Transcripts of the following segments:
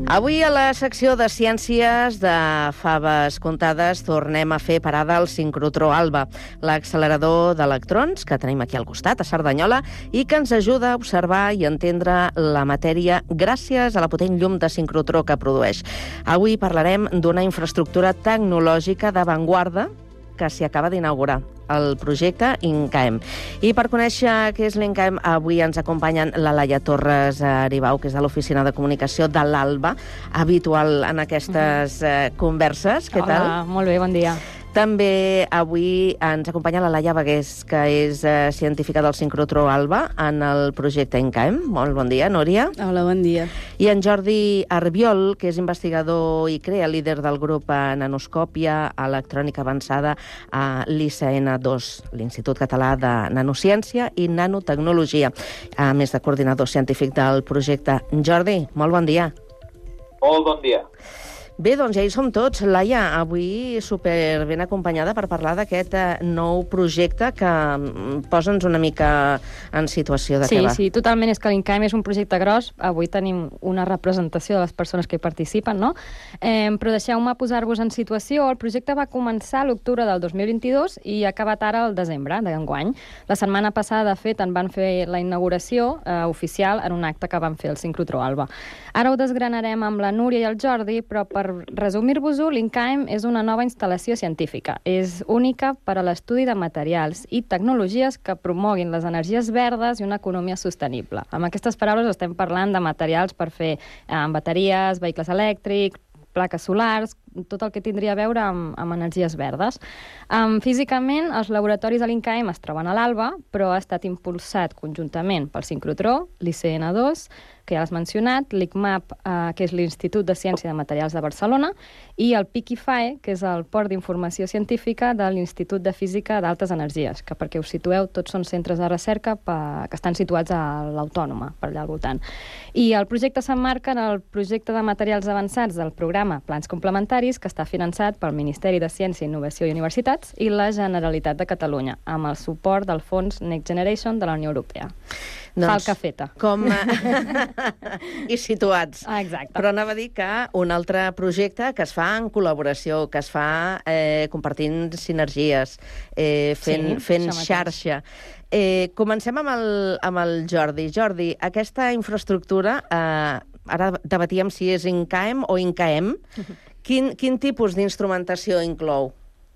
Avui a la secció de Ciències de Faves Comptades tornem a fer parada al sincrotró ALBA, l'accelerador d'electrons que tenim aquí al costat, a Cerdanyola, i que ens ajuda a observar i entendre la matèria gràcies a la potent llum de sincrotró que produeix. Avui parlarem d'una infraestructura tecnològica d'avantguarda que s'hi acaba d'inaugurar, el projecte INCAEM. I per conèixer què és l'INCAEM, avui ens acompanyen la Laia Torres Aribau, que és de l'Oficina de Comunicació de l'ALBA, habitual en aquestes converses. Què tal? Hola, molt bé, bon dia. També avui ens acompanya la Laia Bagués, que és científica del sincrotró ALBA en el projecte INCAEM. Molt bon dia, Núria. Hola, bon dia. I en Jordi Arbiol, que és investigador i líder del grup Nanoscòpia Electrònica Avançada a l'ICN2, l'Institut Català de Nanociència i Nanotecnologia, a més de coordinador científic del projecte. Jordi, molt bon dia. Molt bon dia. Bé, doncs ja hi som tots. Laia, avui super ben acompanyada per parlar d'aquest nou projecte que posa'ns una mica en situació de què va. Sí, totalment. És que l'INCAEM és un projecte gros. Avui tenim una representació de les persones que hi participen, no? Però deixeu-me posar-vos en situació. El projecte va començar a l'octubre del 2022 i ha acabat ara al desembre d'enguany. La setmana passada, de fet, en van fer la inauguració oficial en un acte que van fer el sincrotró ALBA. Ara ho desgranarem amb la Núria i el Jordi, però per resumir-vos-ho, l'INCAEM és una nova instal·lació científica. És única per a l'estudi de materials i tecnologies que promoguin les energies verdes i una economia sostenible. Amb aquestes paraules estem parlant de materials per fer bateries, vehicles elèctrics, plaques solars, tot el que tindria a veure amb energies verdes. Físicament, els laboratoris de l'INCAEM es troben a l'ALBA, però ha estat impulsat conjuntament pel sincrotró, l'ICN2, que ja l'has mencionat, l'ICMAP, que és l'Institut de Ciència de Materials de Barcelona, i el PIC-IFAE, que és el Port d'Informació Científica de l'Institut de Física d'Altes Energies, que perquè us situeu, tots són centres de recerca que estan situats a l'Autònoma, per allà al voltant. I el projecte s'emmarca en el projecte de materials avançats del programa Plans Complementaris, que està finançat pel Ministeri de Ciència, Innovació i Universitats i la Generalitat de Catalunya, amb el suport del Fons Next Generation de la Unió Europea. Falca feta. I situats. Exacte. Però anava a dir que un altre projecte que es fa en col·laboració, que es fa compartint sinergies, fent xarxa. Comencem amb el Jordi. Jordi, aquesta infraestructura, ara debatíem si és INCAEM o INCAEM, quin tipus d'instrumentació inclou?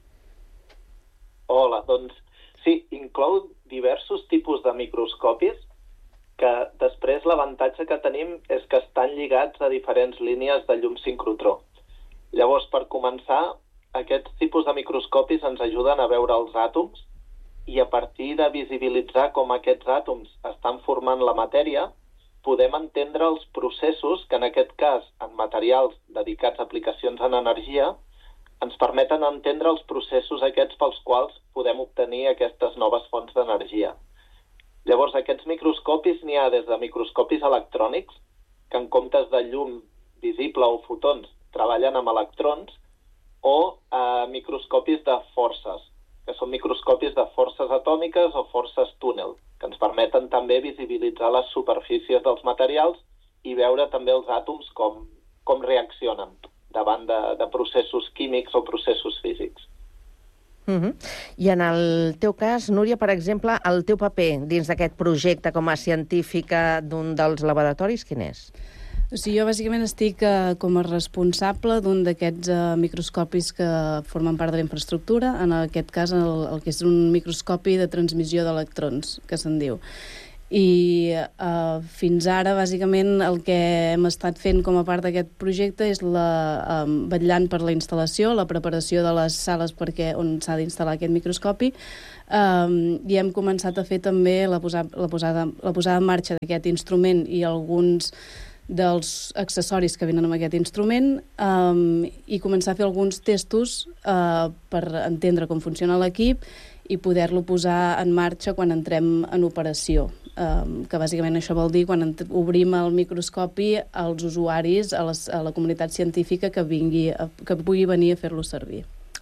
Hola, doncs sí, inclou diversos tipus de microscopis que després l'avantatge que tenim és que estan lligats a diferents línies de llum sincrotró. Llavors, per començar, aquests tipus de microscopis ens ajuden a veure els àtoms i a partir de visibilitzar com aquests àtoms estan formant la matèria, podem entendre els processos que en aquest cas, en materials dedicats a aplicacions en energia, ens permeten entendre els processos aquests pels quals podem obtenir aquestes noves fonts d'energia. Llavors, aquests microscopis n'hi ha des de microscopis electrònics, que en comptes de llum visible o fotons treballen amb electrons, o microscopis de forces, que són microscopis de forces atòmiques o forces túnel, que ens permeten també visibilitzar les superfícies dels materials i veure també els àtoms com reaccionen davant de processos químics o processos físics. I en el teu cas, Núria, per exemple, el teu paper dins d'aquest projecte com a científica d'un dels laboratoris, quin és? O sigui, jo bàsicament estic com a responsable d'un d'aquests microscopis que formen part de la infraestructura, en aquest cas el que és un microscopi de transmissió d'electrons, que se'n diu. I fins ara, bàsicament, el que hem estat fent com a part d'aquest projecte és vetllant per la instal·lació, la preparació de les sales on s'ha d'instal·lar aquest microscopi, i hem començat a fer també la posada en marxa d'aquest instrument i alguns dels accessoris que venen amb aquest instrument, i començar a fer alguns testos per entendre com funciona l'equip i poder-lo posar en marxa quan entrem en operació. Que bàsicament això vol dir quan obrim el microscopi als usuaris, a la comunitat científica que pugui venir a fer-lo servir.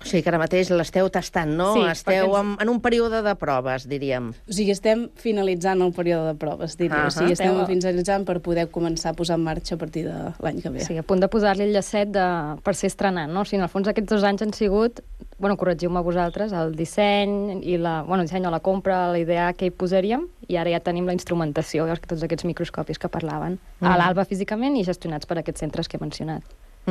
O sigui que ara mateix l'esteu tastant, no? Sí, Esteu en un període de proves, diríem. O sigui, estem finalitzant el període de proves, diria. O sigui, estem finalitzant per poder començar a posar en marxa a partir de l'any que ve. Sí, a punt de posar-li el llacet per ser estrenant, no? O sigui, en el fons aquests 2 anys han sigut, corregiu-me vosaltres, el disseny i disseny o la compra, la idea que hi posaríem, i ara ja tenim la instrumentació, tots aquests microscopis que parlaven, a l'Alba físicament i gestionats per aquests centres que he mencionat.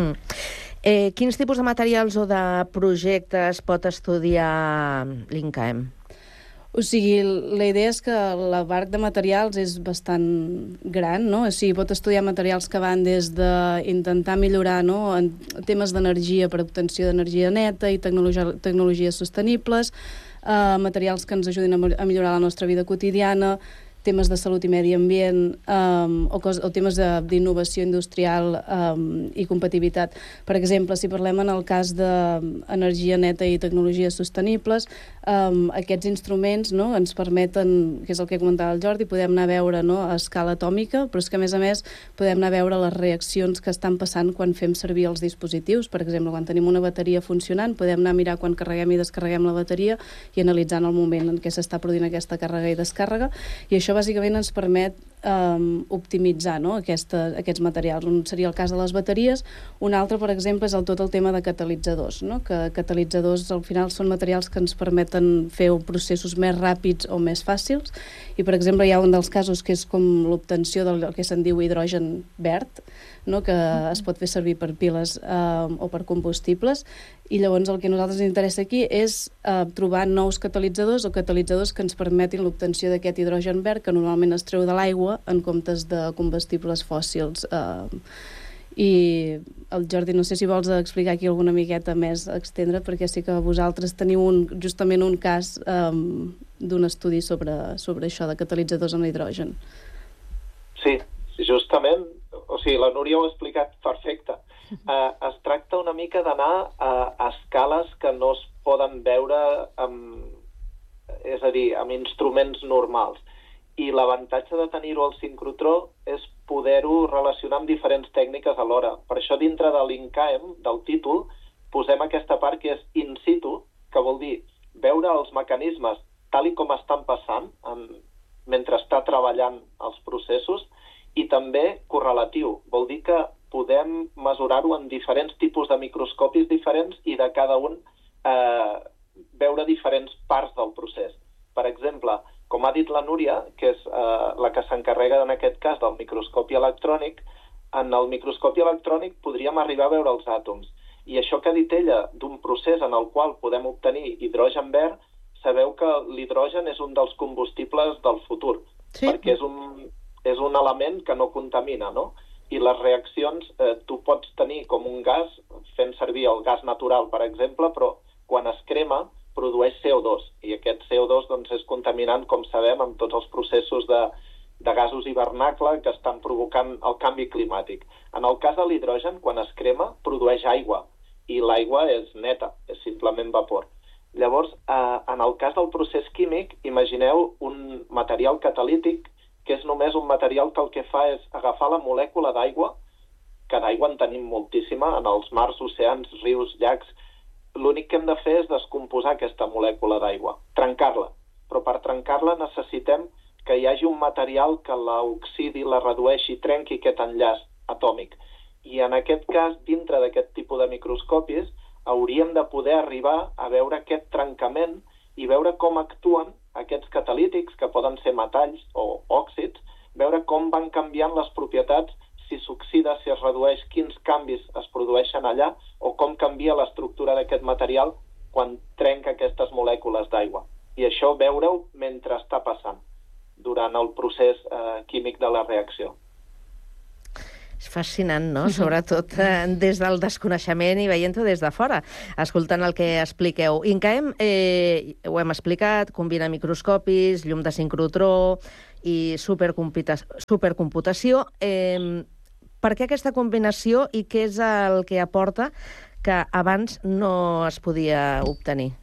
Quins tipus de materials o de projectes pot estudiar l'INCAEM? O sigui, la idea és que l'abast de materials és bastant gran, no? O sigui, pot estudiar materials que van des d'intentar millorar, no?, en temes d'energia per obtenció d'energia neta i tecnologies sostenibles, materials que ens ajudin a millorar la nostra vida quotidiana, temes de salut i medi ambient o temes d'innovació industrial i competitivitat. Per exemple, si parlem en el cas d'energia neta i tecnologies sostenibles, aquests instruments, no, ens permeten, que és el que comentava el Jordi, podem anar a veure, no, a escala atòmica, però és que a més podem anar a veure les reaccions que estan passant quan fem servir els dispositius. Per exemple, quan tenim una bateria funcionant, podem anar a mirar quan carreguem i descarreguem la bateria i analitzant el moment en què s'està produint aquesta càrrega i descàrrega, i això bàsicament ens permet optimitzar, no, aquests materials. Un seria el cas de les bateries, un altre, per exemple, és tot el tema de catalitzadors, no? Que catalitzadors al final són materials que ens permeten fer processos més ràpids o més fàcils, i per exemple hi ha un dels casos que és com l'obtenció del que se'n diu hidrogen verd, no? Que es pot fer servir per piles o per combustibles, i llavors el que a nosaltres ens interessa aquí és trobar nous catalitzadors o catalitzadors que ens permetin l'obtenció d'aquest hidrogen verd que normalment es treu de l'aigua en comptes de combustibles fòssils. I el Jordi, no sé si vols explicar aquí alguna miqueta més extendre, perquè sí que vosaltres teniu justament un cas d'un estudi sobre això de catalitzadors en hidrogen. Sí, justament, o sigui, la Núria ho ha explicat perfecte. Es tracta una mica d'anar a escales que no es poden veure és a dir, amb instruments normals. I l'avantatge de tenir-ho al sincrotró és poder-ho relacionar amb diferents tècniques alhora. Per això, dintre de l'INCAEM, del títol, posem aquesta part que és in situ, que vol dir veure els mecanismes tal i com estan passant mentre està treballant els processos, i també correlatiu. Vol dir que podem mesurar-ho en diferents tipus de microscopis diferents i de cada un veure diferents parts del procés. Per exemple, com ha dit la Núria, que és la que s'encarrega en aquest cas del microscopi electrònic, en el microscopi electrònic podríem arribar a veure els àtoms. I això que ha dit ella d'un procés en el qual podem obtenir hidrogen verd, sabeu que l'hidrogen és un dels combustibles del futur, perquè és un element que no contamina, no? I les reaccions tu pots tenir com un gas, fent servir el gas natural, per exemple, però quan es crema produeix CO2, i aquest CO2 doncs, és contaminant, com sabem, amb tots els processos de gasos hivernacle que estan provocant el canvi climàtic. En el cas de l'hidrogen, quan es crema, produeix aigua, i l'aigua és neta, és simplement vapor. Llavors, en el cas del procés químic, imagineu un material catalític que és només un material que el que fa és agafar la molècula d'aigua, que d'aigua en tenim moltíssima, en els mars, oceans, rius, llacs. L'únic que hem de fer és descomposar aquesta molècula d'aigua, trencar-la. Però per trencar-la necessitem que hi hagi un material que l'oxidi, la redueixi, trenqui aquest enllaç atòmic. I en aquest cas, dintre d'aquest tipus de microscopis, hauríem de poder arribar a veure aquest trencament i veure com actuen aquests catalítics, que poden ser metalls o òxids, veure com van canviant les propietats, si s'oxida, si es redueix, quins canvis es produeixen allà, o com canvia l'estructura d'aquest material quan trenca aquestes molècules d'aigua. I això veure-ho mentre està passant, durant el procés químic de la reacció. És fascinant, no? Sobretot des del desconeixement i veient-ho des de fora, escoltant el que expliqueu. INCAEM, ho hem explicat, combina microscopis, llum de sincrotró i supercomputació. Per què aquesta combinació i què és el que aporta que abans no es podia obtenir?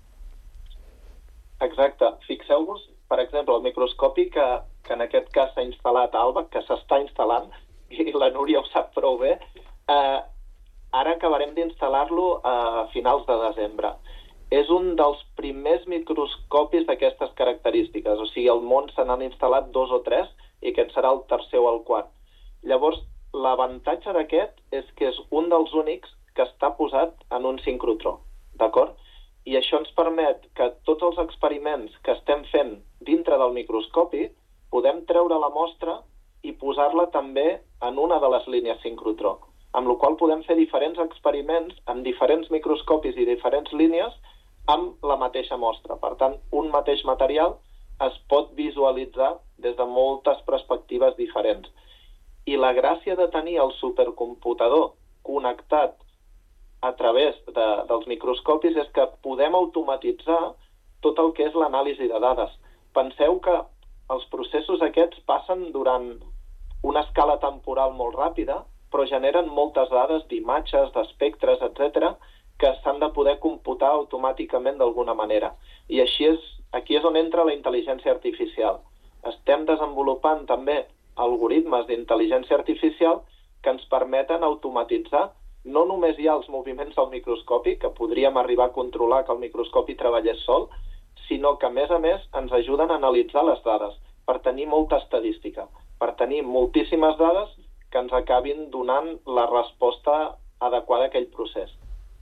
Exacte. Fixeu-vos, per exemple, el microscopi que en aquest cas s'ha instal·lat a Alba, que s'està instal·lant, i la Núria ho sap prou bé, ara ara acabarem d'instal·lar-lo a finals de desembre. És un dels primers microscopis d'aquestes característiques, o sigui, al món se n'han instal·lat 2 o 3 i aquest serà el tercer o el quart. Llavors, l'avantatge d'aquest és que és un dels únics que està posat en un sincrotró, d'acord? I això ens permet que tots els experiments que estem fent dintre del microscopi podem treure la mostra i posar-la també en una de les línies sincrotró, amb la qual podem fer diferents experiments amb diferents microscopis i diferents línies amb la mateixa mostra. Per tant, un mateix material es pot visualitzar des de moltes perspectives diferents. I la gràcia de tenir el supercomputador connectat a través dels microscopis és que podem automatitzar tot el que és l'anàlisi de dades. Penseu que els processos aquests passen durant una escala temporal molt ràpida, però generen moltes dades d'imatges, d'espectres, etc., que s'han de poder computar automàticament d'alguna manera. I aquí és on entra la intel·ligència artificial. Estem desenvolupant també algoritmes d'intel·ligència artificial que ens permeten automatitzar no només ja els moviments del microscopi, que podríem arribar a controlar que el microscopi treballés sol, sinó que, a més, ens ajuden a analitzar les dades per tenir molta estadística, per tenir moltíssimes dades que ens acabin donant la resposta adequada a aquell procés.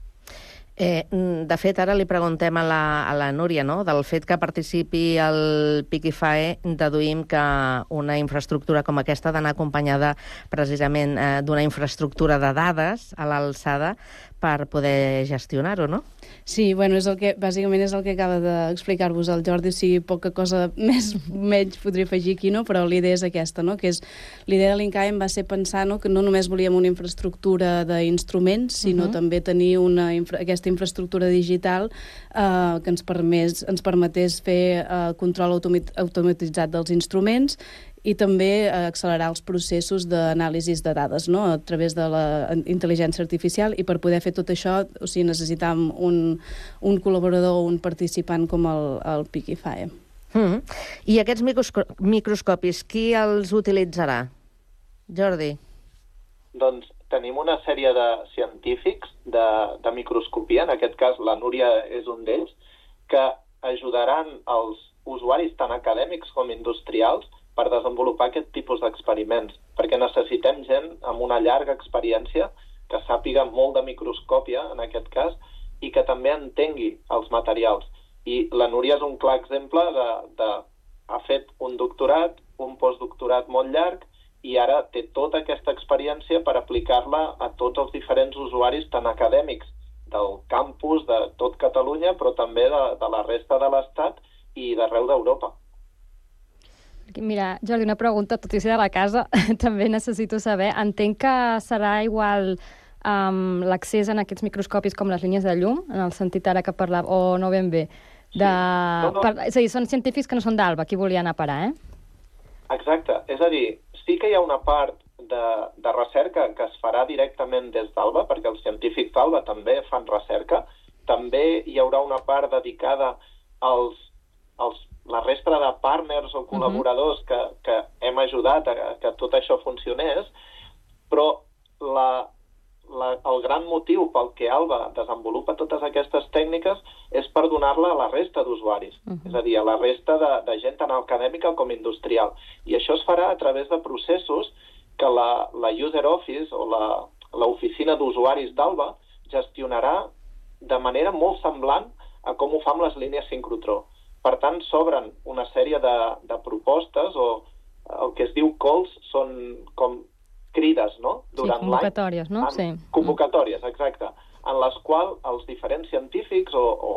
De fet, ara li preguntem a la Núria, no? Del fet que participi al PIC-IFAE, deduïm que una infraestructura com aquesta ha d'anar acompanyada precisament d'una infraestructura de dades a l'alçada per poder gestionar-ho, no? Sí, bueno, bàsicament és el que acaba d'explicar-vos el Jordi, o sigui, poca cosa menys podria afegir aquí, no? Però la idea és aquesta, no? Que és l'idea de l'INCAEM va ser pensar, no? Que no només volíem una infraestructura d'instruments, sinó també tenir aquesta infraestructura digital que ens permetés fer control automatitzat dels instruments i també accelerar els processos d'anàlisi de dades, no? A través de la intel·ligència artificial, i per poder fer tot això, o sigui, necessitàvem un col·laborador, un participant com el PIC-IFAE. I aquests microscopis, qui els utilitzarà? Jordi? Doncs tenim una sèrie de científics de microscopia, en aquest cas la Núria és un d'ells, que ajudaran els usuaris tant acadèmics com industrials per desenvolupar aquest tipus d'experiments, perquè necessitem gent amb una llarga experiència que sàpiga molt de microscòpia, en aquest cas, i que també entengui els materials. I la Núria és un clar exemple ha fet un doctorat, un postdoctorat molt llarg, i ara té tota aquesta experiència per aplicar-la a tots els diferents usuaris, tant acadèmics del campus de tot Catalunya, però també de la resta de l'Estat i d'arreu d'Europa. Mira, Jordi, una pregunta, tot i ser de la casa, també necessito saber, entenc que serà igual l'accés en aquests microscopis com les línies de llum, en el sentit ara que parlava, o no ben bé? Sí. No. És a dir, són científics que no són d'Alba, qui volia anar a parar, Exacte, és a dir, sí que hi ha una part de recerca que es farà directament des d'Alba, perquè els científics d'Alba també fan recerca, també hi haurà una part dedicada als la resta de partners o col·laboradors que hem ajudat a que tot això funcionés, però el gran motiu pel que Alba desenvolupa totes aquestes tècniques és per donar-la a la resta d'usuaris, és a dir, a la resta de gent tant acadèmica com industrial. I això es farà a través de processos que la User Office o l'oficina d'usuaris d'Alba gestionarà de manera molt semblant a com ho fa amb les línies sincrotró. Per tant, s'obren una sèrie de propostes, o el que es diu calls, són com crides, no? Durant l'any. Convocatòries, no? Sí. Convocatòries, exacte, en les quals els diferents científics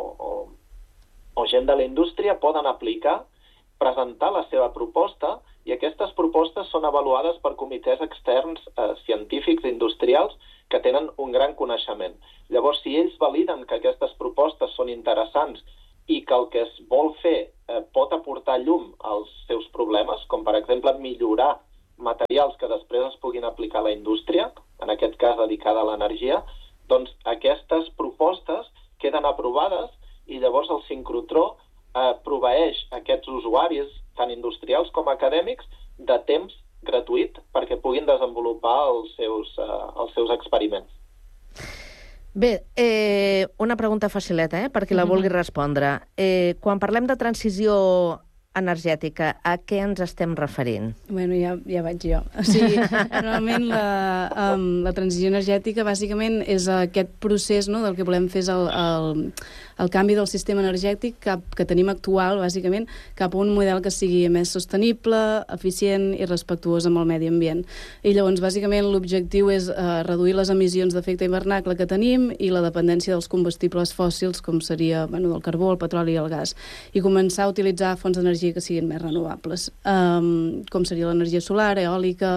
o gent de la indústria poden aplicar, presentar la seva proposta, i aquestes propostes són avaluades per comitès externs científics i industrials que tenen un gran coneixement. Llavors, si ells validen que aquestes propostes són interessants i que el que es vol fer pot aportar llum als seus problemes, com per exemple millorar materials que després es puguin aplicar a la indústria, en aquest cas dedicada a l'energia, doncs aquestes propostes queden aprovades i llavors el sincrotró proveeix aquests usuaris, tant industrials com acadèmics, de temps gratuït perquè puguin desenvolupar els seus experiments. Bé, una pregunta facileta, per qui la vulgui respondre. Quan parlem de transició energètica, a què ens estem referint? Bueno, ja vaig jo. O sigui, normalment la transició energètica bàsicament és aquest procés, no, del que volem fer és el canvi del sistema energètic que tenim actual, bàsicament, cap a un model que sigui més sostenible, eficient i respectuós amb el medi ambient. I llavors, bàsicament, l'objectiu és reduir les emissions d'efecte hivernacle que tenim i la dependència dels combustibles fòssils, com seria el carbó, el petroli i el gas, i començar a utilitzar fonts d'energia que siguin més renovables, com seria l'energia solar, eòlica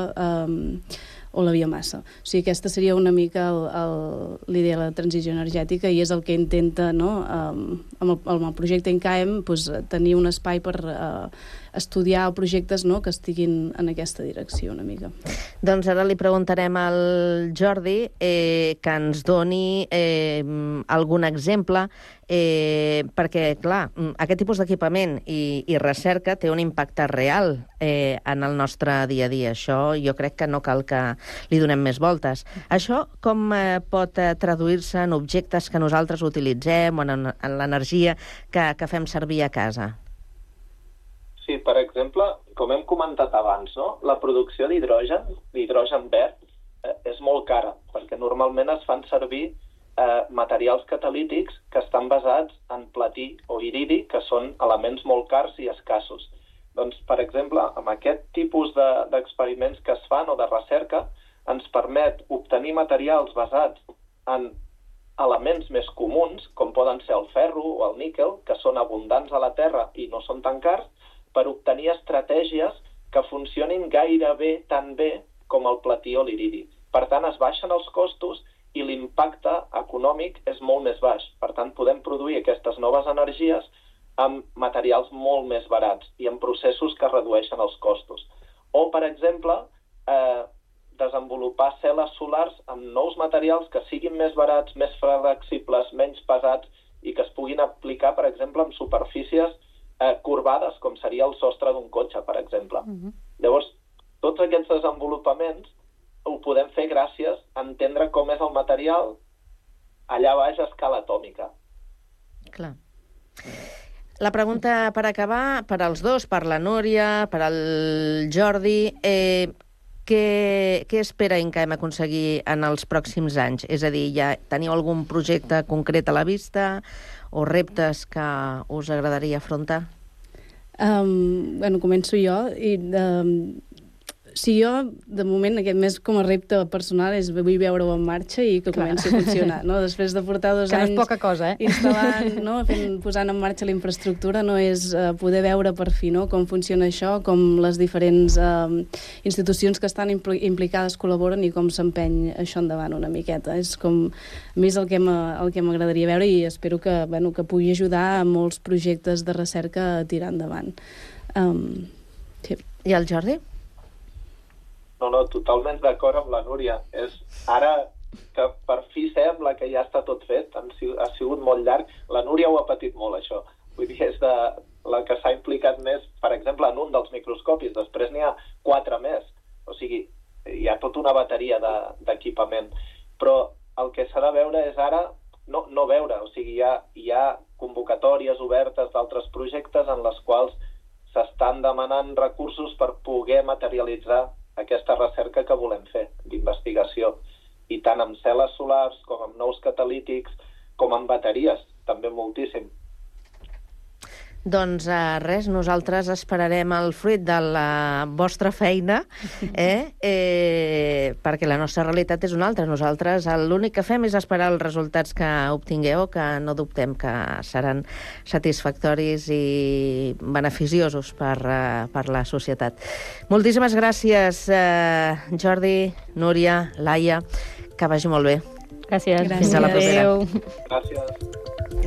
o la biomassa. O sigui, aquesta seria una mica l'idea de la transició energètica i és el que intenta, no, amb el projecte INCAEM, tenir un espai per estudiar projectes, no, que estiguin en aquesta direcció una mica. Doncs ara li preguntarem al Jordi que ens doni algun exemple, perquè, clar, aquest tipus d'equipament i recerca té un impacte real en el nostre dia a dia. Això jo crec que no cal que li donem més voltes. Això com pot traduir-se en objectes que nosaltres utilitzem o en l'energia que fem servir a casa? Sí, per exemple, com hem comentat abans, no? La producció d'hidrogen verd, és molt cara, perquè normalment es fan servir materials catalítics que estan basats en platí o iridi, que són elements molt cars i escassos. Doncs, per exemple, amb aquest tipus d'experiments que es fan o de recerca, ens permet obtenir materials basats en elements més comuns, com poden ser el ferro o el níquel, que són abundants a la Terra i no són tan cars, per obtenir estratègies que funcionin gairebé tan bé com el platí o l'iridi. Per tant, es baixen els costos i l'impacte econòmic és molt més baix. Per tant, podem produir aquestes noves energies amb materials molt més barats i amb processos que redueixen els costos. O, per exemple, desenvolupar cel·les solars amb nous materials que siguin més barats, més flexibles, menys pesats i que es puguin aplicar, per exemple, en superfícies corbades, com seria el sostre d'un cotxe, per exemple. Llavors, tots aquests desenvolupaments ho podem fer gràcies a entendre com és el material allà baix a escala atòmica. Clar. La pregunta per acabar, per als dos, per la Núria, per al Jordi, què espera INCAEM aconseguir en els pròxims anys? És a dir, ja teniu algun projecte concret a la vista o reptes que us agradaria afrontar? Començo jo. Si jo, de moment, aquest mes com a repte personal és vull veure-ho en marxa i que comenci a funcionar. No? Després de portar 2 anys... Que no és poca cosa, instal·lant, no? Posant en marxa la infraestructura, no és poder veure per fi, no? Com funciona això, com les diferents institucions que estan implicades col·laboren i com s'empeny això endavant una miqueta. És com... A mi és el que m'agradaria veure i espero que pugui ajudar a molts projectes de recerca a tirar endavant. Sí. I el Jordi? No, totalment d'acord amb la Núria. És ara que per fi sembla que ja està tot fet, ha sigut molt llarg. La Núria ho ha patit molt, això. Vull dir, és la que s'ha implicat més, per exemple, en un dels microscopis. Després n'hi ha 4 més. O sigui, hi ha tota una bateria d'equipament. Però el que s'ha de veure és ara, no veure, o sigui, hi ha convocatòries obertes d'altres projectes en les quals s'estan demanant recursos per poder materialitzar aquesta recerca que volem fer, d'investigació. I tant amb cel·les solars, com amb nous catalítics, com amb bateries, també moltíssim. Doncs res, nosaltres esperarem el fruit de la vostra feina, perquè la nostra realitat és una altra. Nosaltres l'únic que fem és esperar els resultats que obtingueu, que no dubtem que seran satisfactoris i beneficiosos per la societat. Moltíssimes gràcies, Jordi, Núria, Laia, que vagi molt bé. Gràcies. Fins a la propera. Adéu. Gràcies.